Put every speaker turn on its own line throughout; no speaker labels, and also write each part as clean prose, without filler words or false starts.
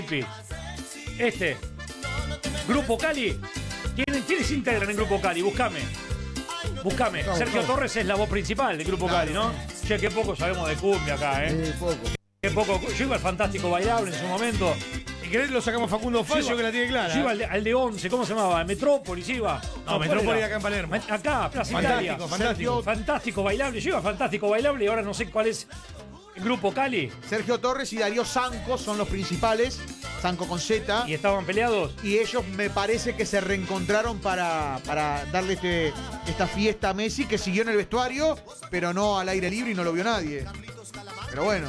Pipi. Grupo Cali. ¿Quiénes integran el Grupo Cali? Buscame. Sergio Torres es la voz principal del Grupo Cali, ¿no? Che, qué poco sabemos de cumbia acá,
Poco.
Qué poco. Yo iba al Fantástico Bailable en su momento.
Si querés lo sacamos Facundo Fallo, que la tiene clara.
Yo iba al de 11, ¿cómo se llamaba? Metrópolis iba.
No, Metrópolis acá en Palermo.
Acá, Plaza Italia. Fantástico Bailable. Yo iba al Fantástico Bailable y ahora no sé cuál es el Grupo Cali.
Sergio Torres y Darío Zanco son los principales. Zanco con Z.
¿Y estaban peleados?
Y ellos me parece que se reencontraron para darle esta fiesta a Messi, que siguió en el vestuario, pero no al aire libre y no lo vio nadie. Pero bueno.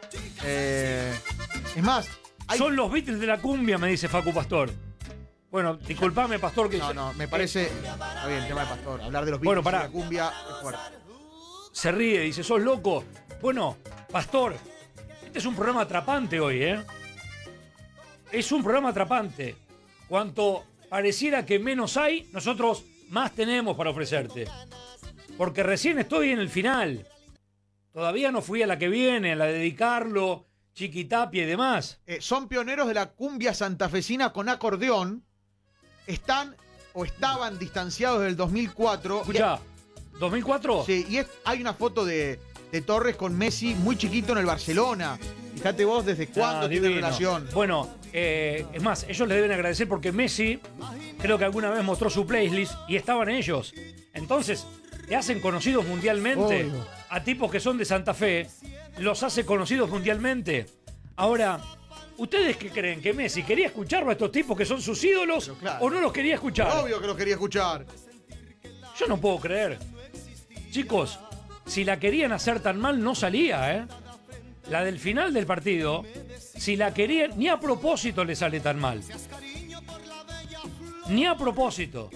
Es más...
Son los Beatles de la cumbia, me dice Facu Pastor. Bueno, disculpame, Pastor. Que
no, me parece... Está bien, el tema de Pastor. Hablar de los
Bueno,
Beatles
pará.
de la cumbia es fuerte.
Se ríe, dice, sos loco. Bueno, Pastor, este es un programa atrapante hoy, ¿eh? Es un programa atrapante. Cuanto pareciera que menos hay, nosotros más tenemos para ofrecerte. Porque recién estoy en el final. Todavía no fui a la que viene, a la de dedicarlo, Chiquitapia y demás.
Son pioneros de la cumbia santafesina con acordeón. Estaban distanciados del 2004.
Escuchá, ¿2004?
Sí, y hay una foto de Torres con Messi muy chiquito en el Barcelona. Fíjate vos desde cuándo tiene relación.
Bueno, es más, ellos le deben agradecer porque Messi creo que alguna vez mostró su playlist y estaban ellos. Entonces, te hacen conocidos mundialmente.
Obvio.
A tipos que son de Santa Fe, los hace conocidos mundialmente. Ahora, ¿ustedes qué creen? ¿Que Messi quería escucharlo a estos tipos que son sus ídolos
claro,
o no los quería escuchar?
Obvio que los quería escuchar.
Yo no puedo creer. Chicos, si la querían hacer tan mal, no salía, ¿eh? La del final del partido, si la querían, ni a propósito le sale tan mal. Ni a propósito.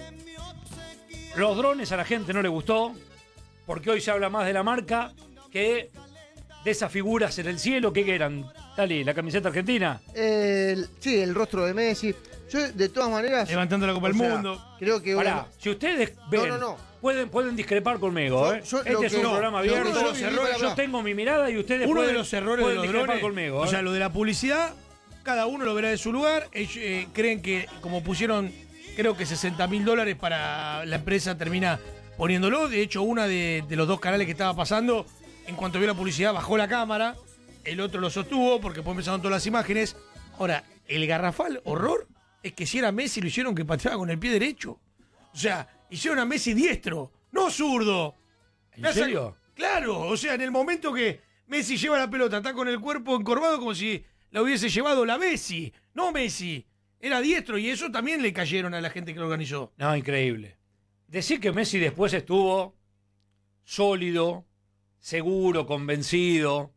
Los drones a la gente no le gustó, porque hoy se habla más de la marca que de esas figuras en el cielo. ¿Qué eran? Dale, la camiseta argentina.
Sí, el rostro de Messi. Yo, de todas maneras...
Levantando la Copa del Mundo.
Creo que...
Pará, si ustedes ven, pueden discrepar conmigo, ¿eh? Este es un programa abierto. Yo tengo mi mirada y ustedes
uno
pueden,
de los errores de los
discrepar
drones,
conmigo.
o sea, lo de la publicidad, cada uno lo verá de su lugar. Ellos creen que, como pusieron, creo que $60.000 para la empresa, termina poniéndolo. De hecho, una de los dos canales que estaba pasando, en cuanto vio la publicidad, bajó la cámara. El otro lo sostuvo porque después empezaron todas las imágenes. Ahora, el garrafal horror es que si era Messi lo hicieron que pateaba con el pie derecho. O sea, hicieron a Messi diestro, no zurdo.
¿En serio?
Claro, o sea, en el momento que Messi lleva la pelota, está con el cuerpo encorvado como si la hubiese llevado la Messi, no Messi. Era diestro y eso también le cayeron a la gente que lo organizó.
No, increíble. Decir que Messi después estuvo sólido, seguro, convencido.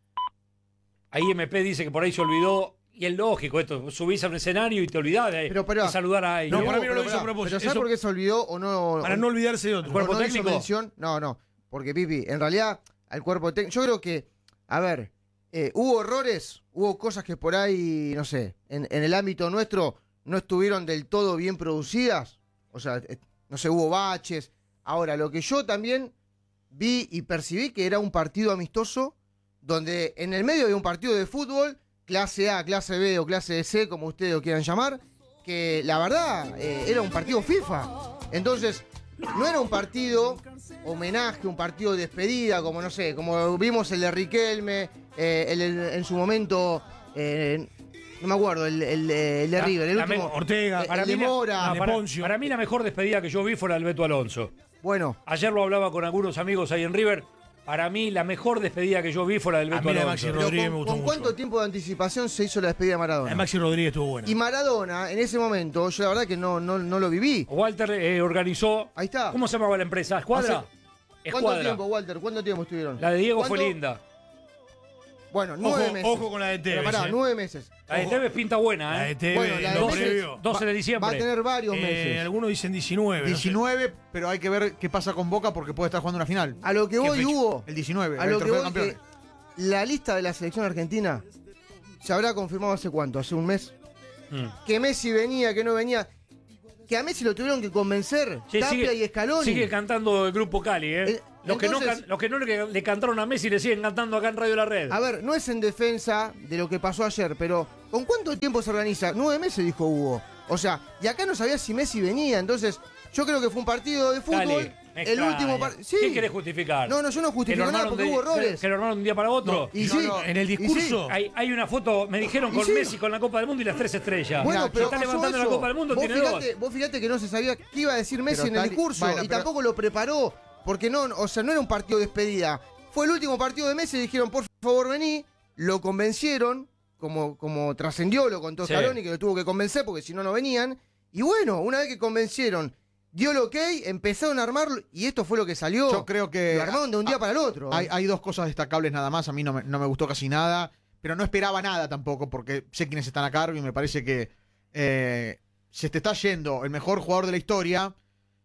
Ahí MP dice que por ahí se olvidó. Y es lógico esto, subís a un escenario y te olvidás de saludar a alguien.
No, para mí no lo hizo a propósito.
¿Pero sabes por qué se olvidó o no?
Para no olvidarse de otro.
¿Cuerpo
no
técnico?
hizo mención? No, porque Pipi, en realidad, al cuerpo técnico, yo creo que, a ver, hubo errores, hubo cosas que por ahí, no sé, en el ámbito nuestro no estuvieron del todo bien producidas, o sea, no sé, hubo baches. Ahora, lo que yo también vi y percibí que era un partido amistoso, donde en el medio de un partido de fútbol, clase A, clase B o clase C, como ustedes lo quieran llamar, que la verdad era un partido FIFA. Entonces, no era un partido homenaje, un partido de despedida, como no sé, como vimos el de Riquelme, en su momento, no me acuerdo, el de River, el último.
Ortega,
el de Mora.
Para mí la mejor despedida que yo vi fue la del Beto Alonso.
Bueno.
Ayer lo hablaba con algunos amigos ahí en River. Para mí la mejor despedida que yo vi fue la del Beto Alonso.
Maxi Rodríguez me gustó
¿Con cuánto
mucho.
tiempo de anticipación se hizo la despedida de Maradona?
El Maxi Rodríguez estuvo buena.
Y Maradona, en ese momento, yo la verdad que no lo viví.
Walter organizó.
Ahí está.
¿Cómo se llamaba la empresa? ¿Escuadra?
¿Cuánto tiempo, Walter? ¿Cuánto tiempo estuvieron?
La de Diego fue linda.
Bueno, 9 meses.
Ojo con la de Tevez.
Pero pará, 9 meses.
La de Tevez pinta buena, ¿eh?
La de Tevez,
Bueno, la de
lo
Tevez
previo.
12 de diciembre.
Va a tener varios meses.
Algunos dicen 19.
19, pero hay que ver qué pasa con Boca porque puede estar jugando una final.
A lo que voy,
fecha?
Hugo.
El 19,
A
el
lo que
trofeo de
voy,
campeones.
que la lista de la selección argentina se habrá confirmado hace cuánto, hace un mes. Que Messi venía, que no venía. Que a Messi lo tuvieron que convencer.
Sí,
Tapia y Scaloni.
Sigue cantando el grupo Cali, ¿eh? Los que no le cantaron a Messi le siguen cantando acá en Radio La Red.
A ver, no es en defensa de lo que pasó ayer, pero ¿Con cuánto tiempo se organiza? 9 meses, dijo Hugo. O sea, y acá no sabía si Messi venía. Entonces, yo creo que fue un partido de fútbol.
Dale,
el último partido. Sí.
¿Qué querés justificar?
No, yo no justifico nada porque hubo errores.
¿Que lo armaron de un día para otro?
Y
No,
sí,
no, en el discurso.
Hay una foto, me dijeron,
Y
con
sí.
Messi con la Copa del Mundo y las 3 estrellas.
Bueno,
Se
pero
está
pasó
levantando
eso.
la Copa del Mundo,
vos
tiene
fíjate,
dos.
vos fíjate que no se sabía qué iba a decir Messi
Pero
en el
tal-
discurso
bueno,
y
pero-
tampoco lo preparó, porque no, o sea, no era un partido de despedida. Fue el último partido de Messi y dijeron, por favor, vení. Lo convencieron, como trascendió, lo contó
Sí.
Scaloni, que lo tuvo que convencer porque si no, no venían. Y bueno, una vez que convencieron, dio el ok, empezaron a armarlo y esto fue lo que salió.
Yo creo que
Lo armaron de un día para el otro.
hay dos cosas destacables nada más. A mí no me gustó casi nada, pero no esperaba nada tampoco, porque sé quiénes están a cargo y me parece que se te está yendo el mejor jugador de la historia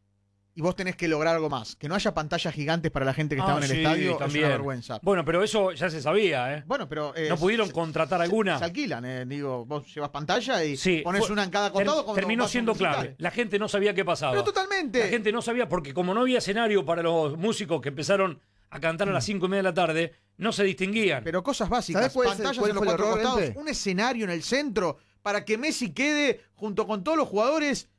y vos tenés que lograr algo más. Que no haya pantallas gigantes para la gente que estaba en el
Sí,
estadio
también.
es una vergüenza.
Bueno, pero eso ya se sabía, ¿eh?
Bueno, pero
¿No pudieron contratar alguna?
Se alquilan, digo, vos llevas pantalla y
Sí,
pones
fue-
una en cada costado. cuando
terminó
vas a un
siendo
musical.
clave. La gente no sabía qué pasaba.
Pero totalmente.
La gente no sabía porque como no había escenario para los músicos que empezaron a cantar a las 5:30 de la tarde, no se distinguían.
Pero cosas básicas,
¿Sabés cuál es el-
pantallas
cuál
en los
fue el
cuatro
error,
costados,
Empe?
un escenario en el centro para que Messi quede junto con todos los jugadores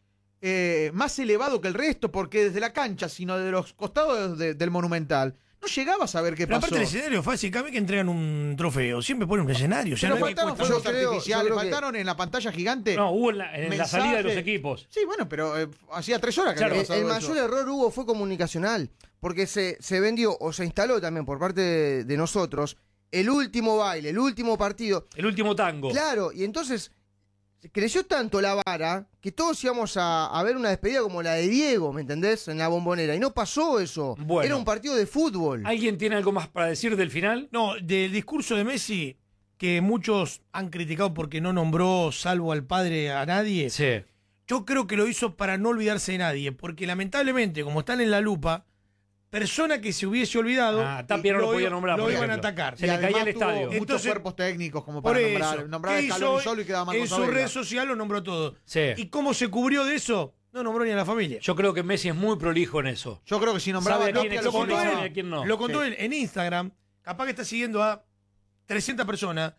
más elevado que el resto, porque desde la cancha, sino de los costados del Monumental, no llegaba a saber qué
Pero
pasó.
aparte el escenario es fácil, cada vez que entregan un trofeo, siempre ponen un escenario. O sea,
Pero
no hay que
faltaron
cuesta-
fuegos
Yo creo
artificiales,
que-
faltaron en la pantalla gigante.
No, hubo en la
mensaje.
salida de los equipos.
Sí, bueno, pero hacía 3 horas que
Claro,
había
El
pasado
mayor
eso.
error hubo fue comunicacional, porque se vendió o se instaló también por parte de nosotros el último baile, el último partido.
El último tango.
Claro, y entonces creció tanto la vara que todos íbamos a ver una despedida como la de Diego, ¿me entendés? En la Bombonera. Y no pasó eso.
Bueno.
Era un partido de fútbol.
¿Alguien tiene algo más para decir del final?
No, del discurso de Messi, que muchos han criticado porque no nombró, salvo al padre, a nadie.
Sí.
Yo creo que lo hizo para no olvidarse de nadie, porque lamentablemente, como están en la lupa, persona que se hubiese olvidado,
Tapia no lo podía nombrar,
lo
por
iban a
ejemplo.
atacar.
Se
Y
le caía
además
el
tuvo
estadio.
muchos
Entonces,
cuerpos técnicos como
Por
para
eso,
nombrar a
¿qué
Scaloni
hizo?
solo y quedaba mal
En
con
su
Sabela.
red social lo nombró todo.
Sí.
¿Y cómo se cubrió de eso? No nombró ni a la familia.
Yo creo que Messi es muy prolijo en eso.
Yo creo que si nombraba
Sabe a quién
Nokia,
lo contó
exponer
él,
y a quién no.
Lo contó
Sí.
él en Instagram, capaz que está siguiendo a 300 personas,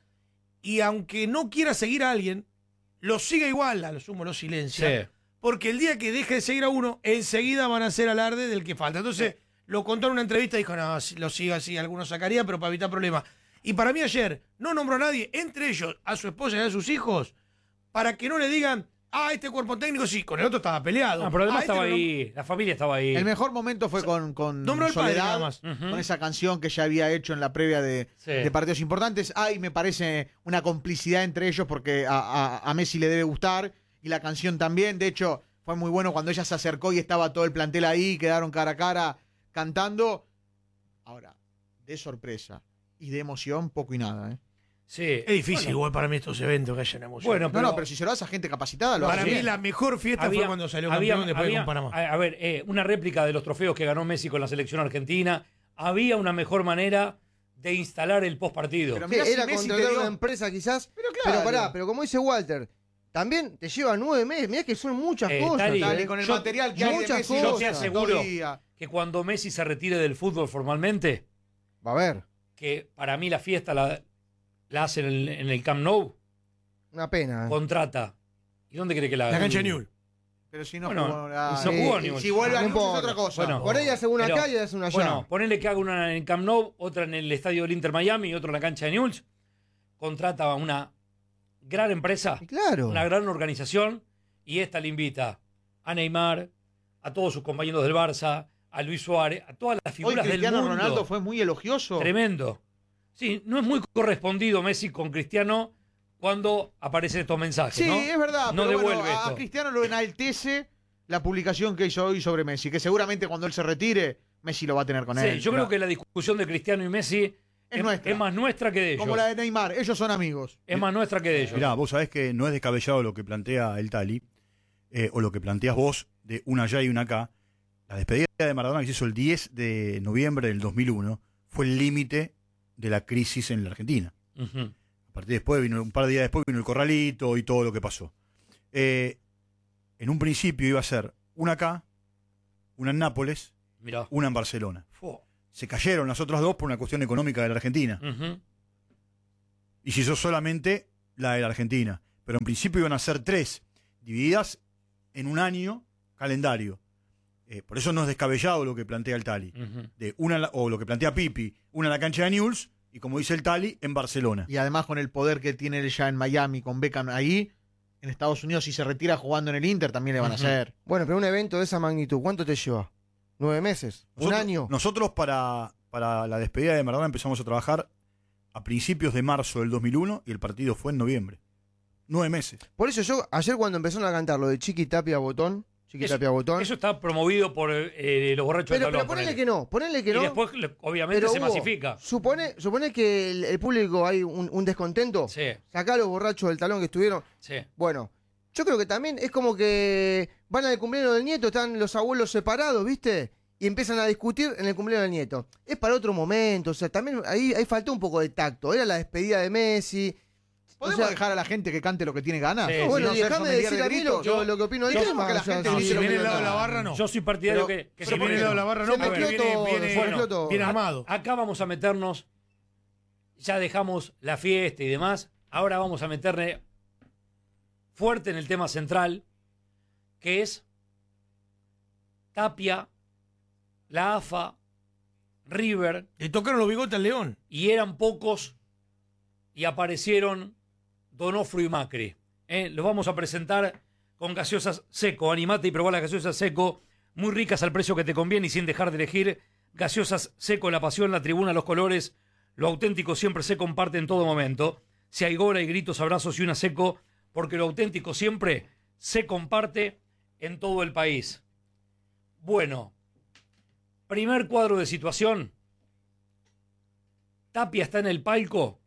y aunque no quiera seguir a alguien, lo siga igual, a lo sumo lo silencia.
Sí.
Porque el día que deje de seguir a uno, enseguida van a hacer alarde del que falta. Entonces, lo contó en una entrevista y dijo, no, si lo sigo así, algunos sacaría, pero para evitar problemas. Y para mí ayer, no nombró a nadie, entre ellos, a su esposa y a sus hijos, para que no le digan, este cuerpo técnico sí, con el otro estaba peleado.
No, pero además
Este
estaba
lo nom-
ahí, la familia estaba ahí.
El mejor momento fue con
nombró al padre
Soledad,
nada más.
Ujú.
con esa canción que ya había hecho en la previa
Sí.
de partidos importantes. Me parece una complicidad entre ellos porque a Messi le debe gustar y la canción también. De hecho, fue muy bueno cuando ella se acercó y estaba todo el plantel ahí, quedaron cara a cara cantando. Ahora, de sorpresa y de emoción, poco y nada.
Sí.
Es difícil
Bueno,
igual para mí estos eventos que hayan emoción.
Bueno,
No, pero si se lo das a gente capacitada, lo
para
hace
mí
bien.
la mejor fiesta fue cuando salió
había-
campeón después
había-
con Panamá.
A ver, una réplica de los trofeos que ganó Messi con la selección argentina. Había una mejor manera de instalar el postpartido.
Pero
Sí,
mirá si
era
Messi
contratar
te dio-
una empresa quizás.
Pero claro.
Pero como dice Walter, también te lleva 9 meses. Mirá que son muchas cosas.
Tali,
Dale, con el
Yo-
material que hay de
muchas
Messi,
cosas.
Yo te aseguro
todavía.
que cuando Messi se retire del fútbol formalmente,
Va a ver,
que para mí la fiesta la hacen en el Camp Nou,
una pena.
contrata. ¿Y dónde cree que la haga?
La cancha de Newell.
Pero si no
Bueno,
jugó,
no jugó ni
si vuelve a
no
Newell's es
importa.
otra cosa.
Bueno,
Por ahí hace una
Pero,
acá y hace una allá.
Bueno, ponele que haga una en Camp Nou, otra en el estadio del Inter Miami y otra en la cancha de Newell's. Contrata a una gran empresa,
Y claro.
una gran organización, y esta le invita a Neymar, a todos sus compañeros del Barça, a Luis Suárez, a todas las
Hoy
figuras del
Cristiano
mundo.
Ronaldo fue muy elogioso.
Tremendo. Sí, no es muy correspondido Messi con Cristiano cuando aparecen estos mensajes,
Sí,
¿no?
es verdad.
No
pero
devuelve
bueno,
esto.
a Cristiano lo enaltece la publicación que hizo hoy sobre Messi, que seguramente cuando él se retire, Messi lo va a tener con
Sí,
él.
yo creo que la discusión de Cristiano y Messi es
nuestra.
más nuestra que de ellos.
Como la de Neymar, ellos son amigos.
Es más nuestra que de ellos.
Mirá, vos sabés que no es descabellado lo que plantea el Tali, o lo que planteás vos, de una allá y una acá. La despedida de Maradona que se hizo el 10 de noviembre del 2001 fue el límite de la crisis en la Argentina.
Ujú.
A partir de después, un par de días después, vino el corralito y todo lo que pasó. En un principio iba a ser una acá, una en Nápoles,
Mirá.
una en Barcelona.
Fua.
Se cayeron las otras dos por una cuestión económica de la Argentina.
Ujú.
Y se hizo solamente la de la Argentina. Pero en principio iban a ser 3, divididas en un año calendario. Por eso no es descabellado lo que plantea el Tali. De o lo que plantea Pipi, una en la cancha de Newell's y, como dice el Tali, en Barcelona.
Y además con el poder que tiene él ya en Miami, con Beckham ahí, en Estados Unidos, si se retira jugando en el Inter, también le van a hacer.
Bueno, pero un evento de esa magnitud, ¿cuánto te lleva? 9 meses, un año.
Nosotros para la despedida de Maradona empezamos a trabajar a principios de marzo del 2001 y el partido fue en noviembre. 9 meses.
Por eso yo, ayer cuando empezaron a cantar lo de Chiqui Tapia Botón,
Eso está promovido por los borrachos del
pero
tablón.
ponele que no.
Y después, obviamente,
Pero
se
Hugo,
masifica.
Supone que el público hay un descontento.
Sí,
Sacá a los borrachos del talón que estuvieron.
sí.
Bueno, yo creo que también es como que van al cumpleaños del nieto, están los abuelos separados, ¿viste? Y empiezan a discutir en el cumpleaños del nieto. Es para otro momento, o sea, también ahí faltó un poco de tacto. Era la despedida de Messi.
¿Podemos dejar a la gente que cante lo que tiene ganas?
Sí,
No,
Bueno,
no
y
ser
déjame
sommelier
decir
de
a mí
gritos.
lo que opino del
yo
tema.
creo que la
o sea,
gente
No,
dice
si
lo que
viene el
le
lado de la
gana.
barra, no.
Yo soy partidario
Pero-
que
Si viene el lado de la barra, no,
Se
porque
mezcló todo,
viene
se mezcló todo.
bien armado.
Acá vamos a meternos, ya dejamos la fiesta y demás, ahora vamos a meterle fuerte en el tema central, que es Tapia, la AFA, River,
Le tocaron los bigotes al León.
y eran pocos y aparecieron Donofrio y Macri. Los vamos a presentar con gaseosas Seco. Animate y probá las gaseosas Seco, muy ricas al precio que te conviene y sin dejar de elegir. Gaseosas Seco, la pasión, la tribuna, los colores, lo auténtico siempre se comparte en todo momento. Si hay gora y gritos, abrazos y una Seco, porque lo auténtico siempre se comparte en todo el país. Bueno, primer cuadro de situación. Tapia está en el palco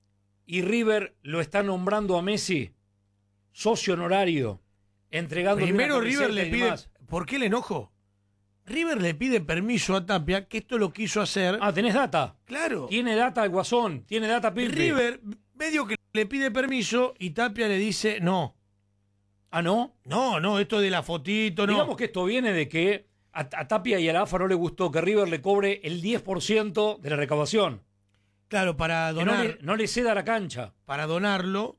y River lo está nombrando a Messi socio honorario, entregando
Primero River le pide... ¿Por qué el enojo? River le pide permiso a Tapia, que esto lo quiso hacer.
Ah, ¿tenés data?
Claro.
Tiene data el Guasón, tiene data Pipi.
River medio que le pide permiso y Tapia le dice no.
Ah, ¿no?
No, esto de la fotito, no.
Digamos que esto viene de que a Tapia y a la AFA no le gustó que River le cobre el 10% de la recaudación.
Claro, para
Que
donar,
no le ceda la cancha.
para donarlo,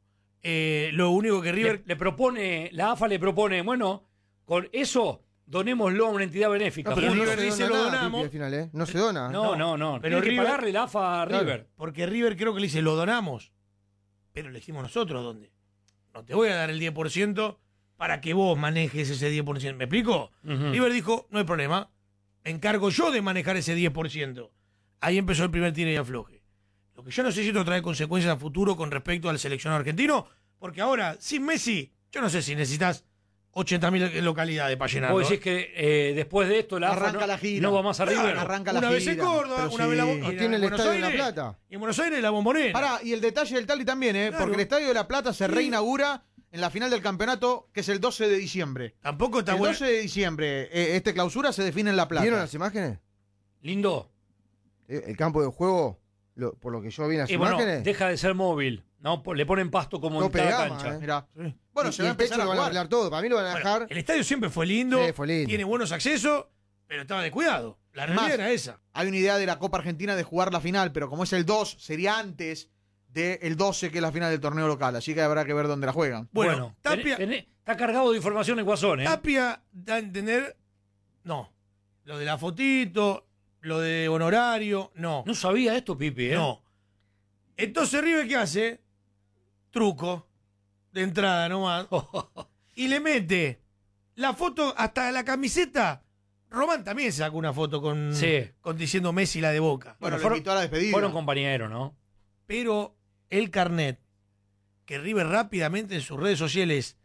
lo único que River...
Le propone, la AFA le propone, bueno, con eso donémoslo a una entidad benéfica.
No, pero
Juntos.
River dice, lo donamos.
Pipi, al final, ¿eh? No se dona.
No.
Pero
Tiene que
River-
pagarle la AFA a
Claro.
River.
Porque River creo que le dice, lo donamos. Pero le dijimos nosotros, ¿dónde? No te voy a dar el 10% para que vos manejes ese 10%. ¿Me explico?
Ujú.
River dijo, no hay problema, me encargo yo de manejar ese 10%. Ahí empezó el primer tiro y afloje. Lo que yo no sé si esto trae consecuencias a futuro con respecto al seleccionado argentino, porque ahora, sin Messi, yo no sé si necesitas 80.000 localidades para llenarlo.
Vos decís que después de esto la AFA
Arranca la gira.
no va más a River.
Arranca
una
la
vez en
gira.
Córdoba,
Pero
una vez
sí.
en
Tiene el
Buenos
estadio de La
Aires,
Plata.
Y en Buenos Aires la Bombonera.
Pará, y el detalle del Tali también,
Claro.
porque el Estadio de La Plata se reinaugura en la final del campeonato, que es el 12 de diciembre.
Tampoco está
El
bueno.
12 de diciembre, este clausura se define en La Plata.
¿Vieron las imágenes?
Lindo.
El campo de juego, por lo que yo vi en las
Y bueno,
imágenes.
deja de ser móvil. ¿No? Le ponen pasto como
Tope
en
de
cada
gama,
cancha.
Mirá.
Sí.
Bueno,
Y
se va a
el techo
empezar a
lo van a
jugar.
arreglar todo. Para mí lo van a
Bueno,
dejar.
el estadio siempre fue lindo,
Sí, fue lindo.
tiene buenos accesos, pero estaba de cuidado. La realidad
Más.
era esa.
Hay una idea de la Copa Argentina de jugar la final, pero como es el 2, sería antes del 12, que es la final del torneo local. Así que habrá que ver dónde la juegan.
Bueno, Tapia,
está cargado de información el Guasón, ¿eh?
Tapia da a entender, no, lo de la fotito, lo de honorario, no,
No sabía esto, Pipi, ¿eh?
no. Entonces River, ¿qué hace? Truco, de entrada nomás, y le mete la foto hasta la camiseta. Román también sacó una foto con,
Sí.
con diciendo Messi la de Boca.
Bueno, lo
fueron-
invitó a la despedida.
Fueron compañeros, ¿no?
Pero el carnet que River rápidamente en sus redes sociales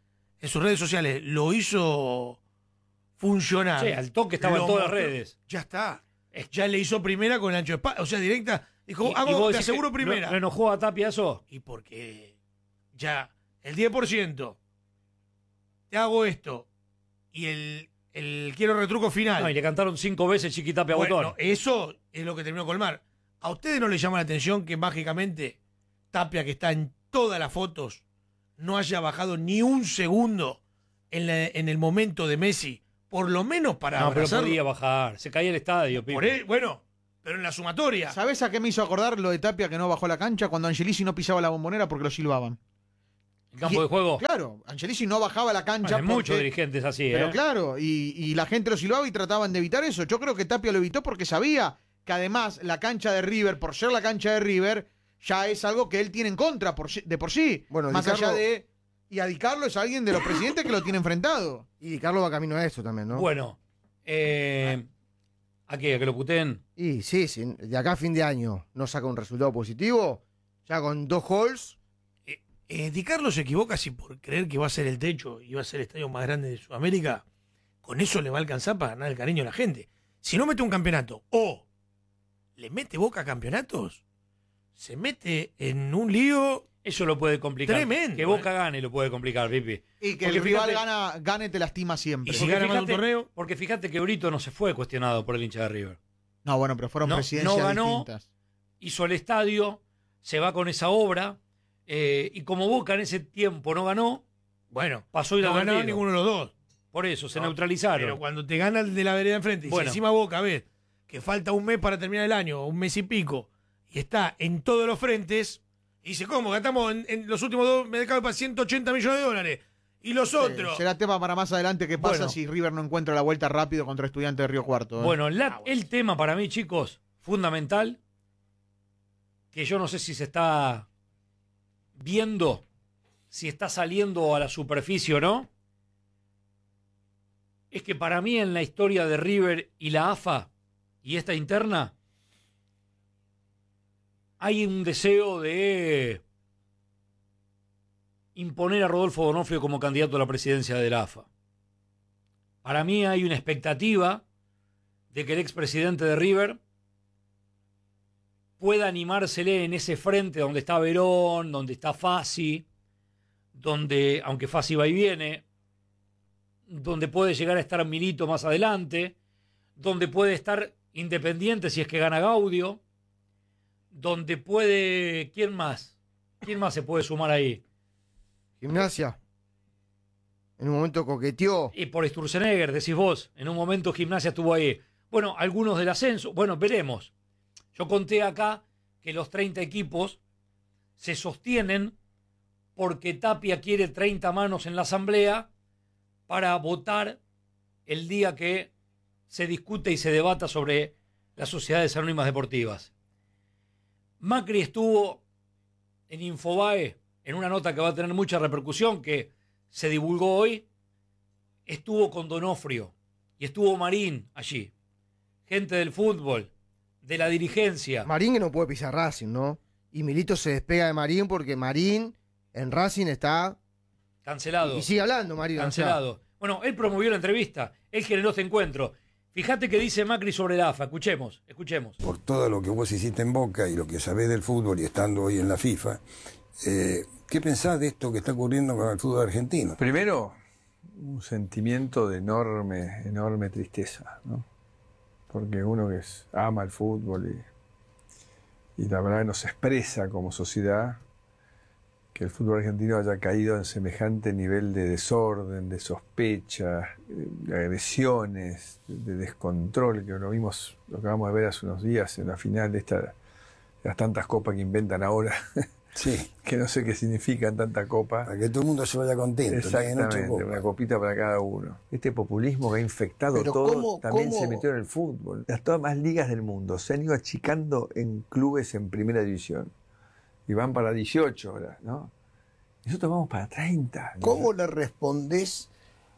lo hizo funcionar.
Sí, al toque estaba en
Lo
todas las
mostró.
redes.
Ya está. Ya le hizo primera con el ancho de espalda, o sea, directa. Dijo,
Y vos
te
decís que
aseguro primera.
¿Lo enojó a Tapia eso?
Y porque ya el 10%, te hago esto, y el quiero retruco final.
No, y le cantaron 5 veces Chiquitapia
Bueno,
Botón.
eso es lo que terminó de colmar. ¿A ustedes no les llama la atención que mágicamente Tapia, que está en todas las fotos, no haya bajado ni un segundo en el momento de Messi? Por lo menos para
No, pero
abrazarlo.
podía bajar. Se caía el estadio, Pipi.
Por él, bueno, pero en la sumatoria.
¿Sabés a qué me hizo acordar lo de Tapia que no bajó a la cancha? Cuando Angelici no pisaba la bombonera porque lo silbaban.
El campo de juego.
Claro, Angelici no bajaba a la cancha.
Hay muchos dirigentes así,
Pero claro, y la gente lo silbaba y trataban de evitar eso. Yo creo que Tapia lo evitó porque sabía que además la cancha de River, por ser la cancha de River, ya es algo que él tiene en contra de por sí.
Bueno,
más
Di Carlo-
allá de... Y a Di Carlo es alguien de los presidentes que lo tiene enfrentado.
Y Di Carlo va camino a eso también, ¿no?
Bueno, ¿a qué? ¿A que lo puteen?
Y sí, de acá a fin de año no saca un resultado positivo, ya con 2 gols.
Di Carlo se equivoca si por creer que va a ser el techo y va a ser el estadio más grande de Sudamérica, con eso le va a alcanzar para ganar el cariño de la gente. Si no mete un campeonato o le mete Boca a campeonatos, se mete en un lío.
Eso lo puede complicar.
Tremendo,
Que Boca gane lo puede complicar, Pipi.
Y que
Porque
el rival
fíjate-
gane te lastima siempre.
Y si
Porque
gana más de un
fíjate-
torneo.
Porque fíjate que Brito no se fue cuestionado por el hincha de River.
No, bueno, pero fueron
No
presidencias
ganó.
distintas.
Hizo el estadio, se va con esa obra, y como Boca en ese tiempo no ganó,
Bueno,
pasó
no ganaba
inadvertido.
ninguno de los dos.
Por eso, se
No,
neutralizaron.
Pero cuando te gana el de la vereda enfrente, y si
Bueno.
encima Boca ves que falta un mes para terminar el año, un mes y pico, y está en todos los frentes, y dice, ¿cómo? Gastamos en los últimos 2 mercados para 180 millones de dólares. Y los otros.
Será tema para más adelante qué pasa
Bueno.
si River no encuentra la vuelta rápido contra Estudiantes de Río Cuarto.
Bueno, el tema para mí, chicos, fundamental, que yo no sé si se está viendo, si está saliendo a la superficie o no, es que para mí en la historia de River y la AFA y esta interna hay un deseo de imponer a Rodolfo Donofrio como candidato a la presidencia de la AFA. Para mí hay una expectativa de que el expresidente de River pueda animársele en ese frente donde está Verón, donde está Fassi, donde, aunque Fassi va y viene, donde puede llegar a estar Milito más adelante, donde puede estar Independiente si es que gana Gaudio, donde puede... ¿Quién más? ¿Quién más se puede sumar ahí?
Gimnasia. En un momento coqueteó.
Y por Sturzenegger, decís vos, en un momento Gimnasia estuvo ahí. Bueno, algunos del ascenso, bueno, veremos. Yo conté acá que los 30 equipos se sostienen porque Tapia quiere 30 manos en la asamblea para votar el día que se discute y se debata sobre las sociedades anónimas deportivas. Macri estuvo en Infobae, en una nota que va a tener mucha repercusión, que se divulgó hoy, estuvo con Donofrio y estuvo Marín allí, gente del fútbol, de la dirigencia.
Marín que no puede pisar Racing, ¿no? Y Milito se despega de Marín porque Marín en Racing está...
Cancelado.
Y sigue hablando Marín.
Cancelado. Bueno, él promovió la entrevista, él generó este encuentro. Fíjate qué dice Macri sobre la AFA. Escuchemos.
Por todo lo que vos hiciste en Boca y lo que sabés del fútbol y estando hoy en la FIFA, ¿qué pensás de esto que está ocurriendo con el fútbol argentino?
Primero, un sentimiento de enorme tristeza, ¿no? Porque uno que ama el fútbol y la verdad nos expresa como sociedad que el fútbol argentino haya caído en semejante nivel de desorden, de sospecha, de agresiones, de descontrol, que lo acabamos de ver hace unos días en la final de las tantas copas que inventan ahora,
Sí,
que no sé qué significan tanta copa.
para que todo el mundo se vaya contento.
Exactamente, una copita para cada uno. Este populismo que ha infectado
Pero
todo también
¿cómo?
se metió en el fútbol. Las todas más ligas del mundo se han ido achicando en clubes en primera división. Y van para 18 ahora, ¿no? Nosotros vamos para 30. ¿no?
¿Cómo le respondés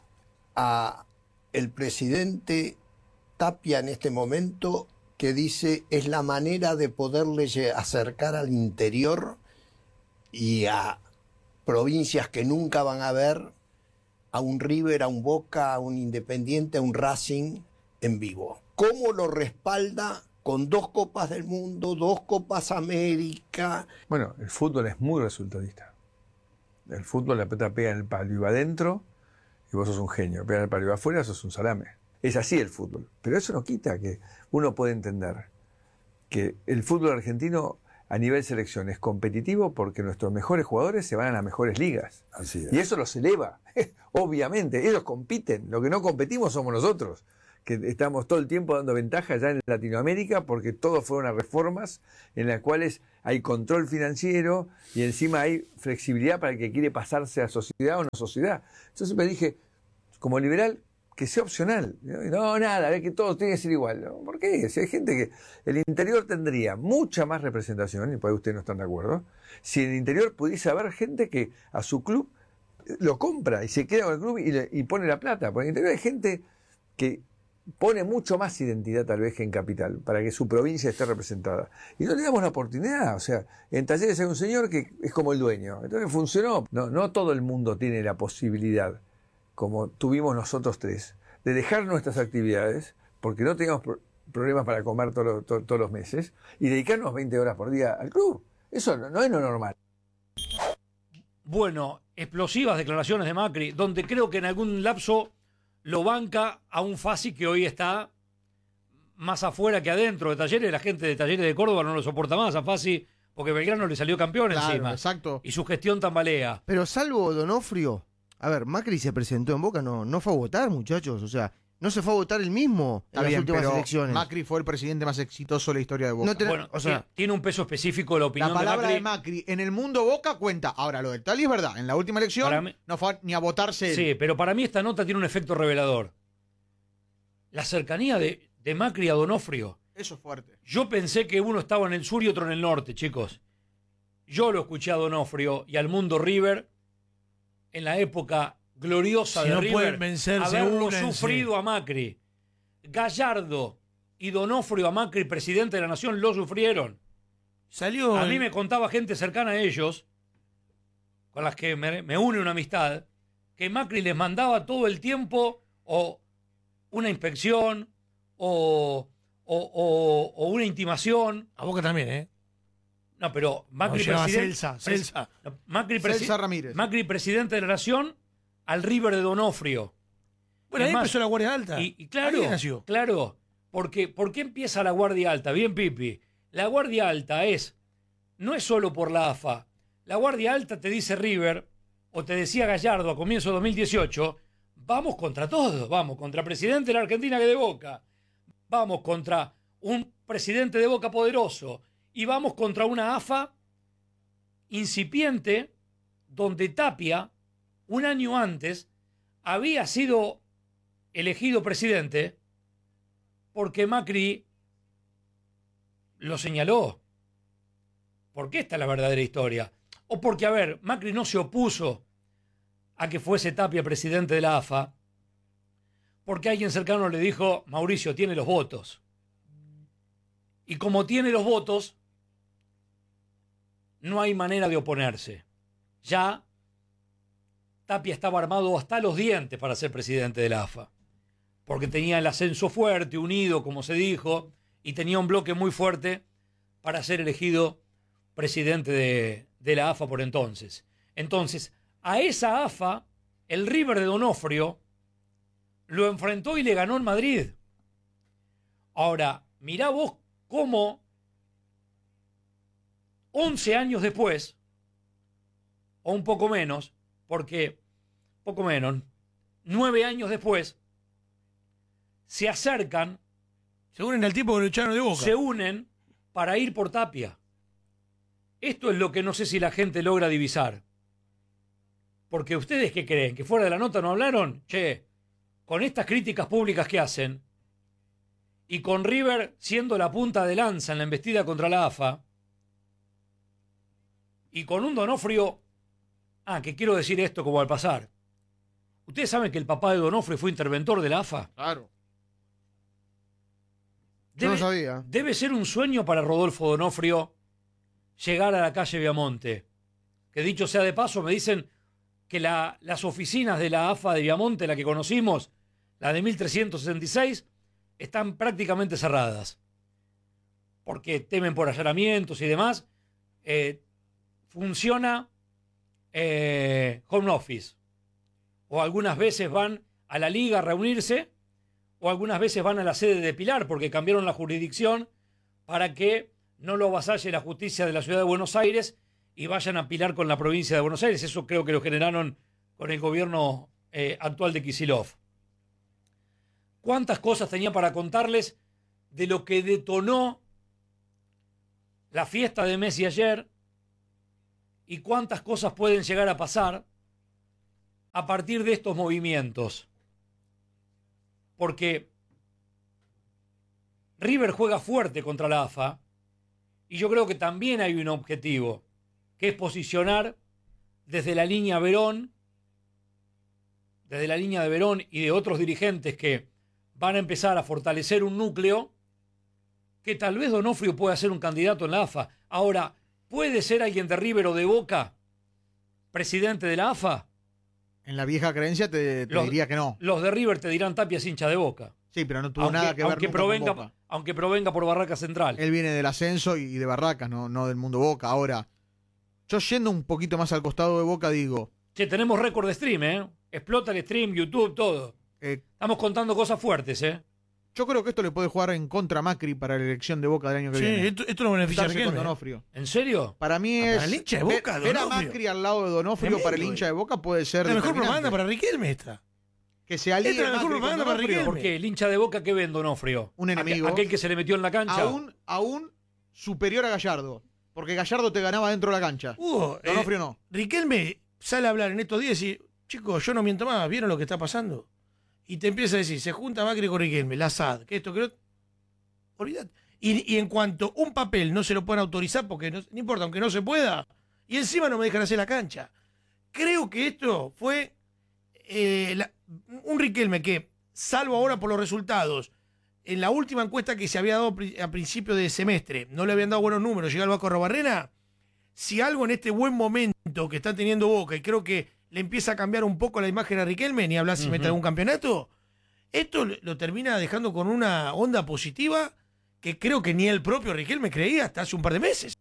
a el presidente Tapia en este momento que dice es la manera de poderle acercar al interior y a provincias que nunca van a ver a un River, a un Boca, a un Independiente, a un Racing en vivo? ¿Cómo lo respalda con 2 Copas del Mundo, 2 Copas América?
Bueno, el fútbol es muy resultadista. El fútbol, la pelota pega en el palo y va adentro y vos sos un genio. Pega en el palo y va afuera, sos un salame. Es así el fútbol. Pero eso no quita que uno puede entender que el fútbol argentino a nivel selección es competitivo porque nuestros mejores jugadores se van a las mejores ligas.
Así es.
Y eso los eleva. Obviamente, ellos compiten. Lo que no competimos somos nosotros, que estamos todo el tiempo dando ventaja ya en Latinoamérica porque todo fueron a reformas en las cuales hay control financiero y encima hay flexibilidad para el que quiere pasarse a sociedad o no sociedad. Yo siempre dije, como liberal, que sea opcional. No, nada, es que todo tiene que ser igual. ¿No? ¿Por qué? Si hay gente que... El interior tendría mucha más representación, y por ahí ustedes no están de acuerdo, si en el interior pudiese haber gente que a su club lo compra y se queda con el club y pone la plata. Porque en el interior hay gente que pone mucho más identidad tal vez que en capital, para que su provincia esté representada. Y no le damos la oportunidad. O sea, en Talleres hay un señor que es como el dueño. Entonces funcionó. No todo el mundo tiene la posibilidad, como tuvimos nosotros tres, de dejar nuestras actividades, porque no teníamos problemas para comer todos los meses, y dedicarnos 20 horas por día al club. Eso no es lo normal.
Bueno, explosivas declaraciones de Macri, donde creo que en algún lapso lo banca a un Fassi que hoy está más afuera que adentro de Talleres. La gente de Talleres de Córdoba no lo soporta más a Fassi porque Belgrano le salió campeón encima.
Exacto.
Y su gestión tambalea.
Pero salvo Donofrio, a ver, Macri se presentó en Boca, no fue a votar, muchachos. O sea, no se fue a votar él mismo en
Está
las
bien,
últimas
pero
elecciones.
Macri fue el presidente más exitoso de la historia de Boca.
No te-
Bueno,
o sea,
tiene un peso específico la opinión
la palabra
de
de Macri en el mundo Boca cuenta. Ahora, lo del Tali es verdad. En la última
Para
elección
mí-
no fue ni a votarse él.
Sí, pero para mí esta nota tiene un efecto revelador. La cercanía de Macri a Donofrio.
Eso es fuerte.
Yo pensé que uno estaba en el sur y otro en el norte, chicos. Yo lo escuché a Donofrio y al Mundo River en la época gloriosa
Si
de
no
River,
pueden vencerse,
haberlo
únanse.
sufrido a Macri. Gallardo y Donofrio a Macri, presidente de la Nación, lo sufrieron.
Salió.
A mí me contaba gente cercana a ellos, con las que me une una amistad, que Macri les mandaba todo el tiempo o una inspección o una intimación.
A Boca también, ¿eh?
No, pero Macri
No, llegaba
presidente.
Celsa.
No, Macri,
Celsa Ramírez.
Macri presidente de la Nación al River de Donofrio.
Bueno,
Es
ahí
más,
empezó la Guardia Alta.
Y claro,
Ahí nació.
claro, porque ¿por qué empieza la Guardia Alta? Bien, Pipi. La Guardia Alta no es solo por la AFA. La Guardia Alta te dice River, o te decía Gallardo a comienzo de 2018, vamos contra todos, vamos contra el presidente de la Argentina que de Boca, vamos contra un presidente de Boca poderoso, y vamos contra una AFA incipiente, donde Tapia, un año antes, había sido elegido presidente porque Macri lo señaló. Porque esta es la verdadera historia. O porque, a ver, Macri no se opuso a que fuese Tapia presidente de la AFA, porque alguien cercano le dijo, Mauricio tiene los votos. Y como tiene los votos, no hay manera de oponerse. Ya Tapia estaba armado hasta los dientes para ser presidente de la AFA, porque tenía el ascenso fuerte, unido, como se dijo, y tenía un bloque muy fuerte para ser elegido presidente de la AFA por entonces. Entonces, a esa AFA, el River de Donofrio lo enfrentó y le ganó en Madrid. Ahora, mirá vos cómo 11 años después, o un poco menos, porque poco menos, 9 años después, se acercan,
Se unen al tipo que lo echaron de Boca.
se unen para ir por Tapia. Esto es lo que no sé si la gente logra divisar. Porque ustedes, ¿qué creen? ¿Que fuera de la nota no hablaron? Che, con estas críticas públicas que hacen, y con River siendo la punta de lanza en la embestida contra la AFA, y con un Donofrio, que quiero decir esto como al pasar. ¿Ustedes saben que el papá de Donofrio fue interventor de la AFA?
Claro.
Yo no sabía.
Debe ser un sueño para Rodolfo Donofrio llegar a la calle Viamonte. Que dicho sea de paso, me dicen que las oficinas de la AFA de Viamonte, la que conocimos, la de 1366, están prácticamente cerradas. Porque temen por allanamientos y demás. Funciona home office. O algunas veces van a la liga a reunirse, o algunas veces van a la sede de Pilar, porque cambiaron la jurisdicción para que no lo avasalle la justicia de la ciudad de Buenos Aires y vayan a Pilar con la provincia de Buenos Aires. Eso creo que lo generaron con el gobierno actual de Kicillof. cuántas cosas tenía para contarles de lo que detonó la fiesta de Messi ayer y cuántas cosas pueden llegar a pasar a partir de estos movimientos. Porque River juega fuerte contra la AFA y yo creo que también hay un objetivo, que es posicionar desde la línea Verón, desde la línea de Verón y de otros dirigentes que van a empezar a fortalecer un núcleo, que tal vez Donofrio pueda ser un candidato en la AFA. Ahora, ¿puede ser alguien de River o de Boca presidente de la AFA?
En la vieja creencia te diría que no.
Los de River te dirán Tapia es hincha de Boca.
Sí, pero no tuvo nada que ver nunca con Boca.
Aunque provenga por Barraca Central.
Él viene del ascenso y de Barracas, no del mundo Boca. Ahora, yo yendo un poquito más al costado de Boca, digo...
Che, tenemos récord de stream, ¿eh? Explota el stream, YouTube, todo. Estamos contando cosas fuertes, ¿eh?
Yo creo que esto le puede jugar en contra a Macri para la elección de Boca del año que viene.
Sí, esto lo beneficia a
con Donofrio.
¿En serio?
Para mí es...
Para el hincha de Boca,
ver a Macri al lado de Donofrio para el hincha de Boca puede ser...
La mejor propaganda para Riquelme esta.
Que se alíe
Esta es la mejor propaganda para Riquelme.
¿Por qué? ¿El hincha de Boca qué ve en Donofrio?
Un enemigo.
Aquel que se le metió en la cancha.
Aún superior a Gallardo. Porque Gallardo te ganaba dentro de la cancha. Donofrio no.
Riquelme sale a hablar en estos días y... Chicos, yo no miento más, ¿vieron lo que está pasando? Y te empieza a decir, se junta Macri con Riquelme, la SAD, que esto, que lo... Olvídate. Y en cuanto un papel no se lo pueden autorizar, porque no importa, aunque no se pueda, y encima no me dejan hacer la cancha. Creo que esto fue un Riquelme que, salvo ahora por los resultados, en la última encuesta que se había dado a principio de semestre, no le habían dado buenos números, llega el Vasco Arrobarrena, si algo en este buen momento que está teniendo Boca, y creo que le empieza a cambiar un poco la imagen a Riquelme, ni hablar si mete algún campeonato, esto lo termina dejando con una onda positiva que creo que ni el propio Riquelme creía hasta hace un par de meses.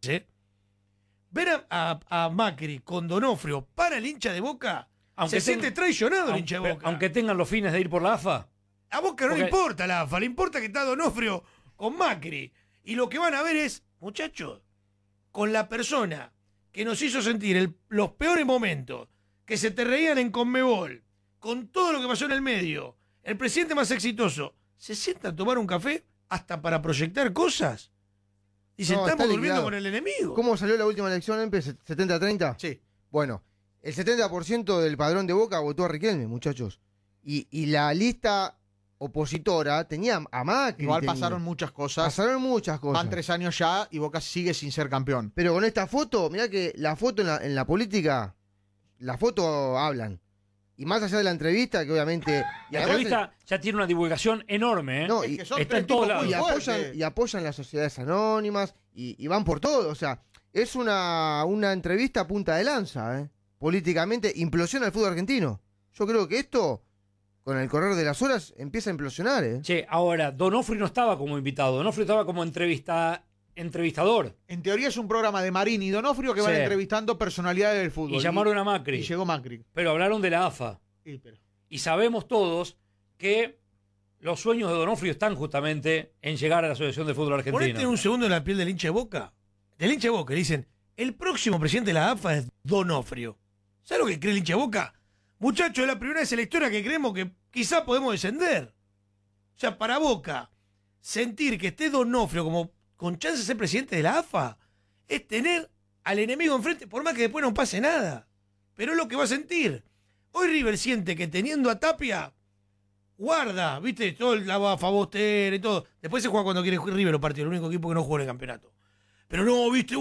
Ver a Macri con Donofrio para el hincha de Boca, se siente traicionado el hincha de Boca.
Aunque tengan los fines de ir por la AFA.
A Boca no le importa la AFA, le importa que está Donofrio con Macri. Y lo que van a ver es, muchachos, con la persona que nos hizo sentir los peores momentos, que se te reían en Conmebol, con todo lo que pasó en el medio, el presidente más exitoso, se sienta a tomar un café hasta para proyectar cosas. Dice,
No,
estamos
está
durmiendo
liquidado.
con el enemigo.
¿Cómo salió la última elección, Empe? ¿70-30?
Sí.
Bueno, el 70% del padrón de Boca votó a Riquelme, muchachos. Y la lista opositora tenía a Macri.
Igual
tenía.
pasaron muchas cosas.
Pasaron muchas cosas.
Van 3 años ya y Boca sigue sin ser campeón.
Pero con esta foto, mirá que la foto en la política, la foto hablan. Y más allá de la entrevista, que obviamente... y
La
además
entrevista ya tiene una divulgación enorme, ¿eh?
No,
Es
y
que son
está
tres
en todos
tipos muy
lados.
fuertes.
y apoyan las sociedades anónimas y van por todo. O sea, es una entrevista a punta de lanza, ¿eh? Políticamente implosiona el fútbol argentino. Yo creo que esto, con el correr de las horas, empieza a implosionar, ¿eh?
Che, ahora, Donofrio no estaba como invitado, Donofrio estaba como entrevistador.
En teoría es un programa de Marín y Donofrio que van
Sí.
entrevistando personalidades del fútbol.
Y llamaron a Macri.
Y llegó Macri.
Pero hablaron de la AFA. Y sabemos todos que los sueños de Donofrio están justamente en llegar a la Asociación de Fútbol
Ponete
Argentino.
un segundo en la piel del hincha de Boca. Del hincha de Boca, le dicen, el próximo presidente de la AFA es Donofrio. ¿Sabes lo que cree el hincha de Boca? Muchachos, es la primera vez en la historia que creemos que quizá podemos descender. O sea, para Boca, sentir que esté Donofrio como con chance de ser presidente de la AFA es tener al enemigo enfrente, por más que después no pase nada. Pero es lo que va a sentir. Hoy River siente que teniendo a Tapia, guarda, viste, todo la bafa Boster y todo. Después se juega cuando quiere River los partidos, el único equipo que no juega en el campeonato. Pero no, viste,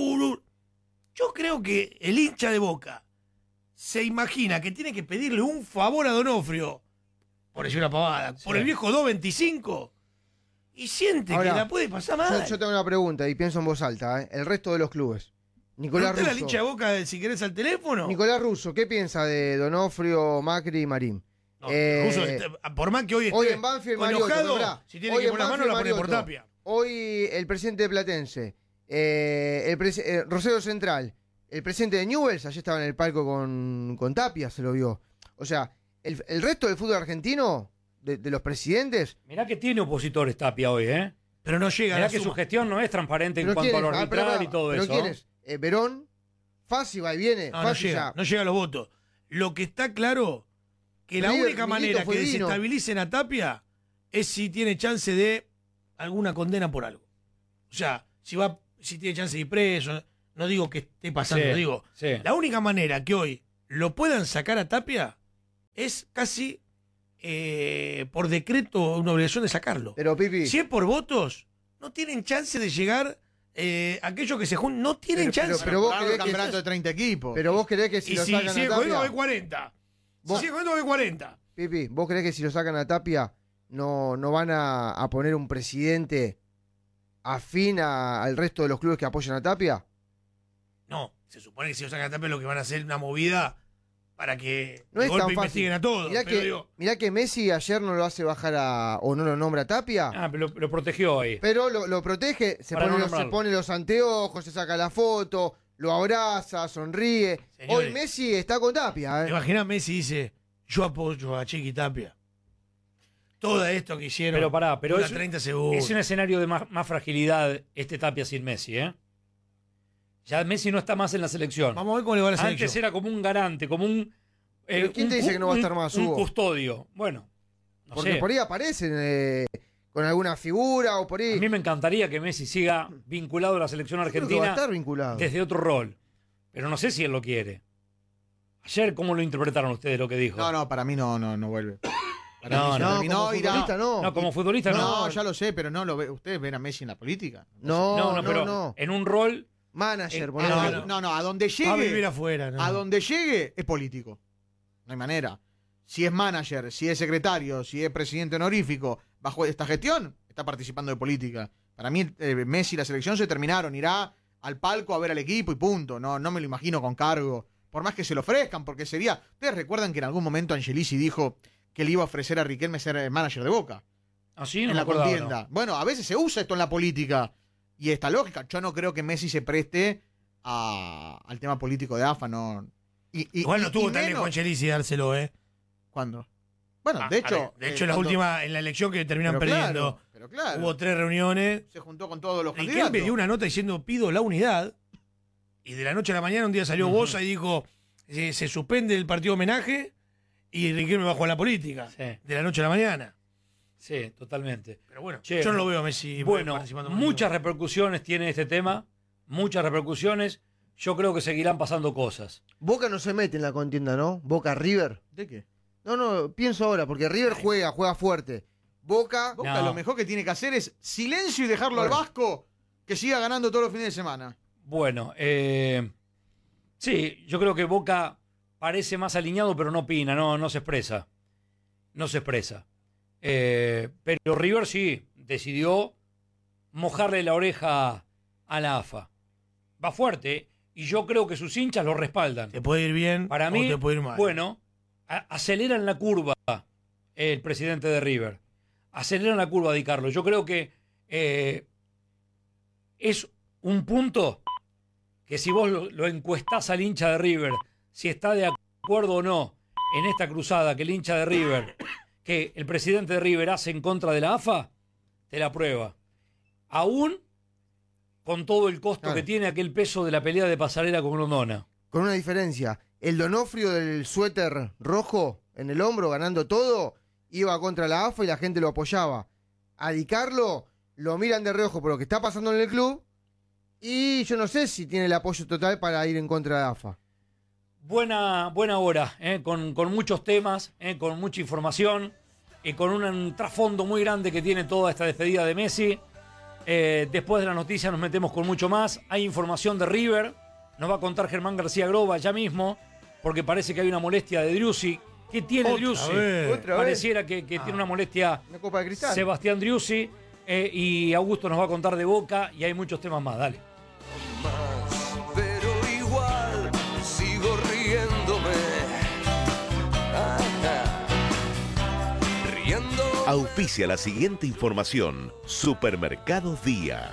yo creo que el hincha de Boca se imagina que tiene que pedirle un favor a Donofrio, por decir una pavada, por el viejo 2.25, y siente
Ahora,
que la puede pasar mal.
Yo tengo una pregunta y pienso en voz alta, ¿eh? El resto de los clubes. Nicolás
¿Preguntale al
Russo.
hincha de Boca si querés al teléfono?
Nicolás Russo, ¿qué piensa de Donofrio, Macri y Marín?
No, Russo, por más que hoy esté
en Banfield,
enojado,
Mariotto, mirá,
si tiene
hoy
que
en
poner la mano, la
Banfield,
pone por
Mariotto.
Tapia.
Hoy el presidente de Platense, Rosario Central, el presidente de Newell's, allí estaba en el palco con Tapia, se lo vio. O sea, el resto del fútbol argentino, de los presidentes...
Mirá que tiene opositores Tapia hoy, ¿eh?
Pero no llega a
Mirá
la
que
suma.
su gestión no es transparente en
¿Pero
cuanto a lo
quién es?
arbitral y todo
¿Pero
eso.
quién es? Verón, Fassi va y viene.
No,
Fassi
llega,
ya.
no llega a los votos. Lo que está claro, que la
River,
única
Milito
manera
fue
que
divino.
desestabilicen a Tapia es si tiene chance de alguna condena por algo. O sea, si tiene chance de ir preso, no digo que esté pasando,
Sí,
digo,
sí.
la única manera que hoy lo puedan sacar a Tapia es casi por decreto una obligación de sacarlo.
Pero, Pipi,
Si es por votos, no tienen chance de llegar aquellos que se juntan, no tienen chance.
pero vos
Claro,
querés
el
que-
campeonato de 30 equipos.
pero vos creés que si
y
lo
si
sacan
sigue
a
jugando, va a
Tapia...
haber 40. Si
Vos-
sigue jugando, va a haber 40.
Pipi, ¿vos creés que si lo sacan a Tapia no van a poner un presidente afín al resto de los clubes que apoyan a Tapia?
No, se supone que si lo sacan a Tapia lo que van a hacer es una movida para que
No
de
es
golpe
tan fácil.
investiguen a todos.
Mirá
pero
que,
digo,
mirá que Messi ayer no lo hace bajar o no lo nombra a Tapia,
Ah, pero lo protegió ahí.
pero lo protege, se
Para
pone,
no
se
nombrarlo.
pone los anteojos, se saca la foto, lo abraza, sonríe.
Señores.
Hoy Messi está con Tapia, ¿eh?
Imaginá Messi dice, yo apoyo a Chiqui Tapia. Todo esto que hicieron
Pero pará, pero
dura
es,
30 segundos.
es un escenario de más fragilidad este Tapia sin Messi, ¿eh? Ya Messi no está más en la selección.
Vamos a ver cómo le va a la
Antes
selección.
era como un garante, como un...
Pero ¿quién te dice que no va a estar más,
Un
Hugo?
custodio. Bueno, no
Porque
sé.
por ahí aparecen con alguna figura o por ahí.
A mí me encantaría que Messi siga vinculado a la selección
Yo creo que va a
argentina
estar vinculado.
desde otro rol. Pero no sé si él lo quiere. Ayer, ¿cómo lo interpretaron ustedes lo que dijo?
No, para mí no vuelve. Para
No,
mí se
no,
terminó,
como
irá.
futbolista no.
No, como futbolista no.
No, ya lo sé, pero no lo ve. ¿Ustedes ven a Messi en la política?
No,
pero
no.
en un rol...
Manager,
Eh,
ponele.
No, a donde
Va a vivir
llegue,
afuera. ¿no?
a donde llegue es político. No hay manera. Si es manager, si es secretario, si es presidente honorífico, bajo esta gestión, está participando de política. Para mí, Messi y la selección se terminaron. Irá al palco a ver al equipo y punto. No me lo imagino con cargo. Por más que se lo ofrezcan, porque sería... ¿Ustedes recuerdan que en algún momento Angelici dijo que le iba a ofrecer a Riquelme ser manager de Boca?
Así no
En
me
la
acordaba,
contienda.
¿no?
Bueno, a veces se usa esto en la política. Y esta lógica. Yo no creo que Messi se preste al tema político de AFA. No.
Igual no tuvo tan
menos-
lejos Angelici dárselo, ¿eh?
¿Cuándo? Bueno,
Ah,
de hecho.
de hecho, en la
cuando-
última, en la elección que terminan
pero
perdiendo,
Claro, pero claro.
hubo 3 reuniones.
Se juntó con todos los
Riquelme
candidatos.
dio una nota diciendo pido la unidad. Y de la noche a la mañana un día salió Boza y dijo se suspende el partido homenaje y Riquelme va a jugar la política.
Sí.
De la noche a la mañana.
Sí, totalmente.
Pero bueno,
Che,
yo no lo veo a Messi
Bueno,
participando.
muchas repercusiones tiene este tema. Muchas repercusiones. Yo creo que seguirán pasando cosas.
Boca no se mete en la contienda, ¿no? Boca River.
¿De qué?
No, pienso ahora, porque River juega fuerte. Boca,
Boca
No.
lo mejor que tiene que hacer es silencio y dejarlo
Bueno.
al Vasco que siga ganando todos los fines de semana.
Bueno, sí, yo creo que Boca parece más alineado, pero no opina, no se expresa. No se expresa. Pero River sí decidió mojarle la oreja a la AFA. Va fuerte y yo creo que sus hinchas lo respaldan.
Te puede ir bien
Para
o
mí,
te puede ir mal.
bueno, aceleran la curva el presidente de River. Aceleran la curva, Di Carlo. Yo creo que es un punto que si vos lo encuestás al hincha de River, si está de acuerdo o no en esta cruzada que el hincha de River, que el presidente de River hace en contra de la AFA, te la aprueba. Aún con todo el costo
Claro.
que tiene aquel peso de la pelea de Pasarela con Grondona.
con una diferencia. El Donofrio del suéter rojo en el hombro, ganando todo, iba contra la AFA y la gente lo apoyaba. A Di Carlo lo miran de reojo por lo que está pasando en el club y yo no sé si tiene el apoyo total para ir en contra de la AFA.
Buena hora, con muchos temas, con mucha información y con un trasfondo muy grande que tiene toda esta despedida de Messi. Después de la noticia nos metemos con mucho más. Hay información de River, nos va a contar Germán García Groba ya mismo, porque parece que hay una molestia de Driussi. ¿Qué tiene
Otra
Driussi?
vez.
Otra vez.
Pareciera que tiene una molestia
Una copa de cristal.
Sebastián Driussi, y Augusto nos va a contar de Boca y hay muchos temas más. Dale.
Pero igual sigo riéndome. Riendo.
Auspicia la siguiente información. Supermercados Día.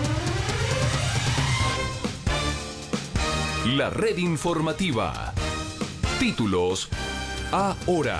La red informativa. Títulos ahora.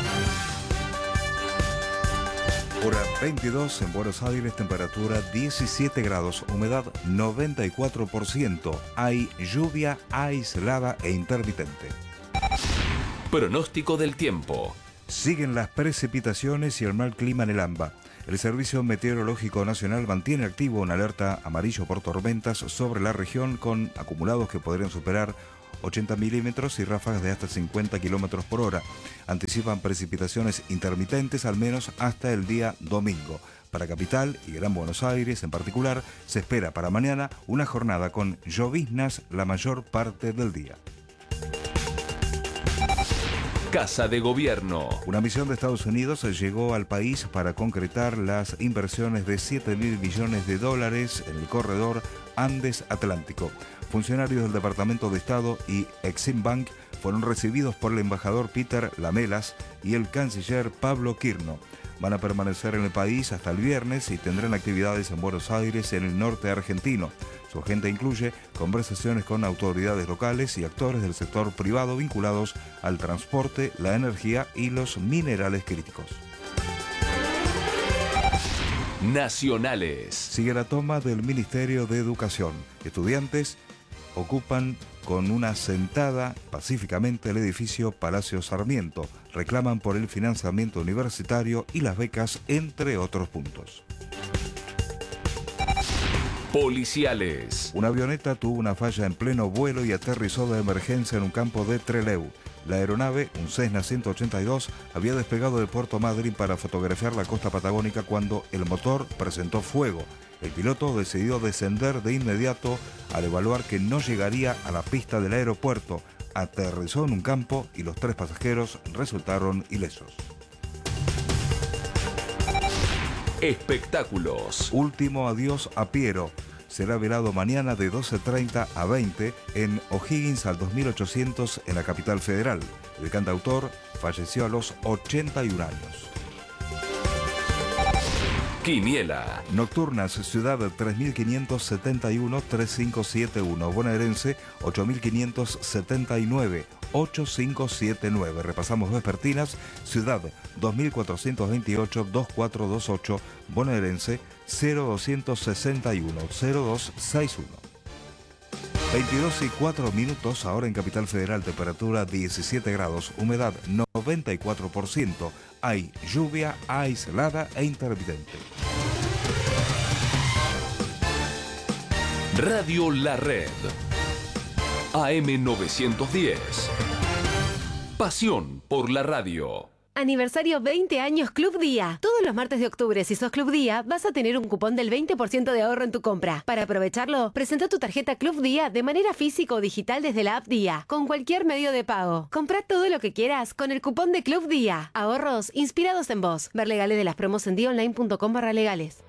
Hora 22 en Buenos Aires, temperatura 17 grados, humedad 94%. Hay lluvia aislada e intermitente.
Pronóstico del tiempo.
Siguen las precipitaciones y el mal clima en el AMBA. El Servicio Meteorológico Nacional mantiene activo una alerta amarillo por tormentas sobre la región con acumulados que podrían superar 80 milímetros y ráfagas de hasta 50 kilómetros por hora. Anticipan precipitaciones intermitentes al menos hasta el día domingo. Para Capital y Gran Buenos Aires en particular, se espera para mañana una jornada con lloviznas la mayor parte del día.
Casa de Gobierno.
Una misión de Estados Unidos llegó al país para concretar las inversiones de $7.000 millones en el corredor Andes-Atlántico. Funcionarios del Departamento de Estado y Exim Bank fueron recibidos por el embajador Peter Lamelas y el canciller Pablo Quirno. Van a permanecer en el país hasta el viernes y tendrán actividades en Buenos Aires, en el norte argentino. Su agenda incluye conversaciones con autoridades locales y actores del sector privado vinculados al transporte, la energía y los minerales críticos.
Nacionales.
Sigue la toma del Ministerio de Educación. Estudiantes ocupan con una sentada pacíficamente el edificio Palacio Sarmiento. Reclaman por el financiamiento universitario y las becas, entre otros puntos.
Policiales.
Una avioneta tuvo una falla en pleno vuelo y aterrizó de emergencia en un campo de Trelew. La aeronave, un Cessna 182, había despegado de Puerto Madryn para fotografiar la costa patagónica cuando el motor presentó fuego. El piloto decidió descender de inmediato al evaluar que no llegaría a la pista del aeropuerto. Aterrizó en un campo y los 3 pasajeros resultaron ilesos.
Espectáculos.
Último adiós a Piero. Será velado mañana de 12:30 a 20 en O'Higgins al 2800 en la capital federal. El cantautor falleció a los 81 años.
Quiniela.
Nocturnas, Ciudad 3571-3571, bonaerense 8579-8579. Repasamos vespertinas, Ciudad 2428-2428, bonaerense 0261-0261. 22:04, ahora en Capital Federal, temperatura 17 grados, humedad 94%, hay lluvia aislada e intermitente.
Radio La Red. AM 910. Pasión por la radio.
Aniversario 20 años Club Día. Todos los martes de octubre, si sos Club Día, vas a tener un cupón del 20% de ahorro en tu compra. Para aprovecharlo, presenta tu tarjeta Club Día de manera física o digital desde la app Día, con cualquier medio de pago. Comprá todo lo que quieras con el cupón de Club Día. Ahorros inspirados en vos. Ver legales de las promos en diaonline.com/legales.